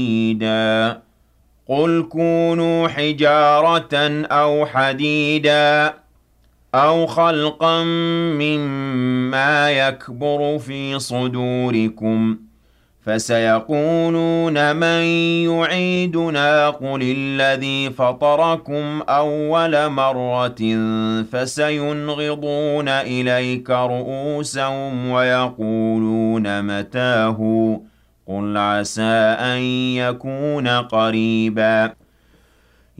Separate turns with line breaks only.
حديدا قل كونوا حجارة أو حديدا أو خلقا مما يكبر في صدوركم فسيقولون من يعيدنا قل الذي فطركم أول مرة فسينغضون إليك رؤوسهم ويقولون متاه قل عسى أن يكون قريبا